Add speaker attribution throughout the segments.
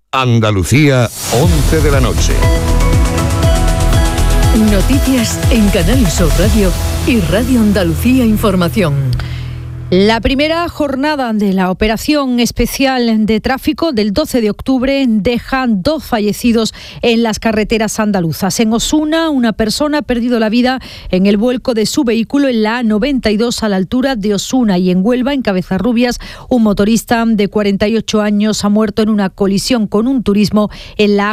Speaker 1: Andalucía, 11 de la noche.
Speaker 2: Noticias en Canal Sur Radio y Radio Andalucía Información. La primera jornada de la operación especial de tráfico del 12 de octubre deja 2 fallecidos en las carreteras andaluzas. En Osuna, una persona ha perdido la vida en el vuelco de su vehículo en la A92 a la altura de Osuna, y en Huelva, en Cabezarrubias, un motorista de 48 años ha muerto en una colisión con un turismo en la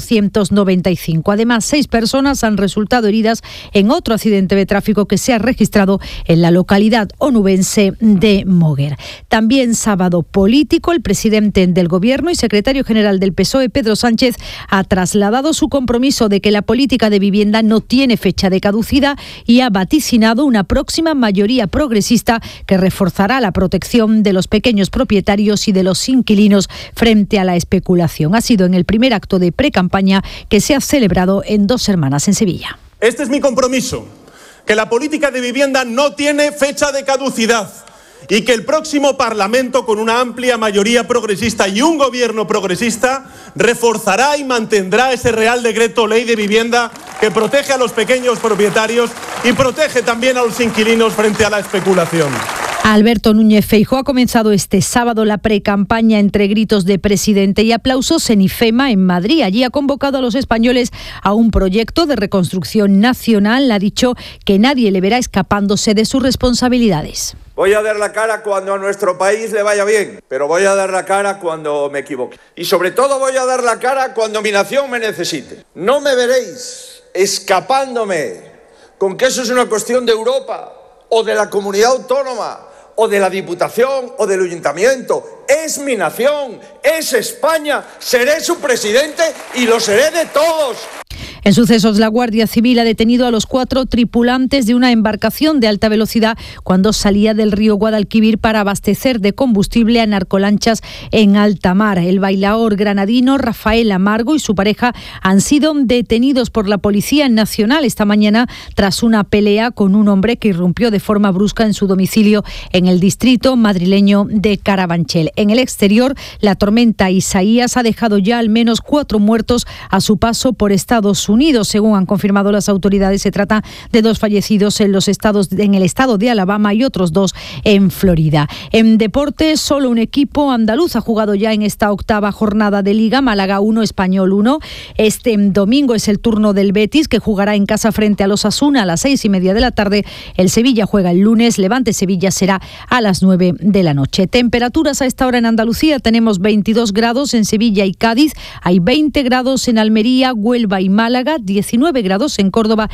Speaker 2: A495. Además, 6 personas han resultado heridas en otro accidente de tráfico que se ha registrado en la localidad onubense de Moguer. También sábado político, el presidente del Gobierno y secretario general del PSOE, Pedro Sánchez, ha trasladado su compromiso de que la política de vivienda no tiene fecha de caducidad y ha vaticinado una próxima mayoría progresista que reforzará la protección de los pequeños propietarios y de los inquilinos frente a la especulación. Ha sido en el primer acto de precampaña que se ha celebrado en Dos Hermanas, en Sevilla.
Speaker 3: Este es mi compromiso, que la política de vivienda no tiene fecha de caducidad y que el próximo Parlamento, con una amplia mayoría progresista y un gobierno progresista, reforzará y mantendrá ese Real Decreto Ley de Vivienda que protege a los pequeños propietarios y protege también a los inquilinos frente a la especulación.
Speaker 2: Alberto Núñez Feijóo ha comenzado este sábado la precampaña entre gritos de presidente y aplausos en IFEMA, en Madrid. Allí ha convocado a los españoles a un proyecto de reconstrucción nacional. Ha dicho que nadie le verá escapándose de sus responsabilidades.
Speaker 4: Voy a dar la cara cuando a nuestro país le vaya bien, pero voy a dar la cara cuando me equivoque. Y sobre todo voy a dar la cara cuando mi nación me necesite. No me veréis escapándome con que eso es una cuestión de Europa o de la comunidad autónoma o de la Diputación o del Ayuntamiento. Es mi nación, es España, seré su presidente y lo seré de todos.
Speaker 2: En sucesos, la Guardia Civil ha detenido a los 4 tripulantes de una embarcación de alta velocidad cuando salía del río Guadalquivir para abastecer de combustible a narcolanchas en alta mar. El bailaor granadino Rafael Amargo y su pareja han sido detenidos por la Policía Nacional esta mañana tras una pelea con un hombre que irrumpió de forma brusca en su domicilio en el distrito madrileño de Carabanchel. En el exterior, la tormenta Isaías ha dejado ya al menos 4 muertos a su paso por Estados Unidos. Según han confirmado las autoridades, se trata de 2 fallecidos en el estado de Alabama y otros 2 en Florida. En deportes, solo un equipo andaluz ha jugado ya en esta 8ª jornada de Liga, Málaga 1, Español 1. Este domingo es el turno del Betis, que jugará en casa frente a los Osasuna a las 6:30 de la tarde. El Sevilla juega el lunes, Levante-Sevilla será a las 9 de la noche. Temperaturas a esta hora en Andalucía: tenemos 22 grados en Sevilla y Cádiz, hay 20 grados en Almería, Huelva y Málaga, 19 grados en Córdoba,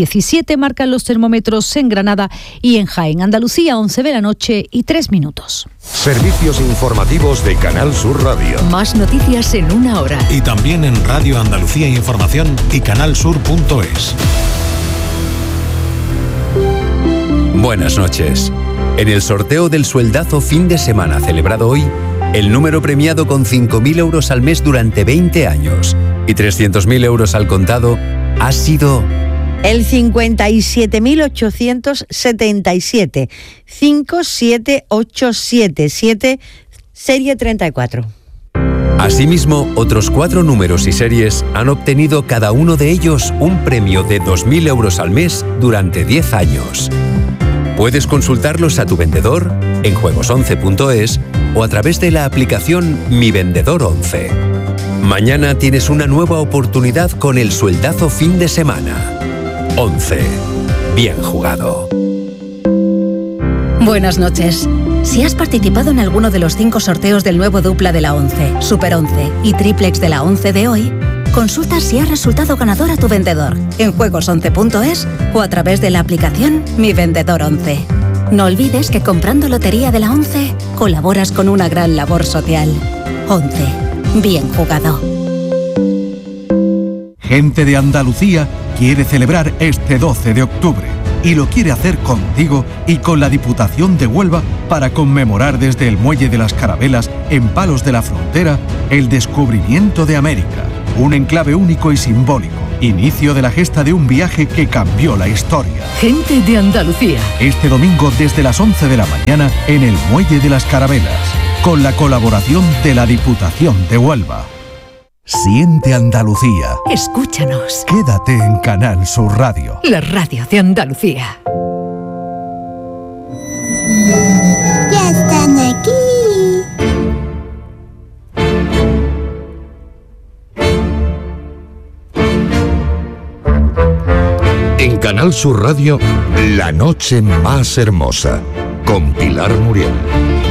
Speaker 2: 17 marcan los termómetros en Granada y en Jaén. Andalucía, 11 de la noche y 3 minutos.
Speaker 1: Servicios informativos de Canal Sur Radio.
Speaker 2: Más noticias en una hora.
Speaker 5: Y también en Radio Andalucía Información y canalsur.es.
Speaker 6: Buenas noches. En el sorteo del sueldazo fin de semana celebrado hoy, el número premiado con 5.000 euros al mes durante 20 años y 300.000 euros al contado ha sido
Speaker 7: el 57.877, 57877, serie 34.
Speaker 6: Asimismo, otros 4 números y series han obtenido cada uno de ellos un premio de 2.000 euros al mes durante 10 años. Puedes consultarlos a tu vendedor, en juegos11.es o a través de la aplicación Mi Vendedor 11. Mañana tienes una nueva oportunidad con el sueldazo fin de semana. 11. Bien jugado.
Speaker 8: Buenas noches. Si has participado en alguno de los 5 sorteos del nuevo dupla de la 11, Super 11 y triplex de la 11 de hoy, consulta si has resultado ganador a tu vendedor en juegos11.es o a través de la aplicación Mi Vendedor 11. No olvides que comprando Lotería de la 11 colaboras con una gran labor social. 11. Bien jugado.
Speaker 9: Gente de Andalucía quiere celebrar este 12 de octubre y lo quiere hacer contigo y con la Diputación de Huelva para conmemorar desde el Muelle de las Carabelas, en Palos de la Frontera, el descubrimiento de América. Un enclave único y simbólico. Inicio de la gesta de un viaje que cambió la historia.
Speaker 2: Gente de Andalucía.
Speaker 9: Este domingo desde las 11 de la mañana en el Muelle de las Carabelas, con la colaboración de la Diputación de Huelva. Siente Andalucía.
Speaker 10: Escúchanos.
Speaker 9: Quédate en Canal Sur Radio.
Speaker 10: La radio de Andalucía.
Speaker 11: Ya están aquí.
Speaker 1: En Canal Sur Radio, La Noche Más Hermosa, con Pilar Muriel.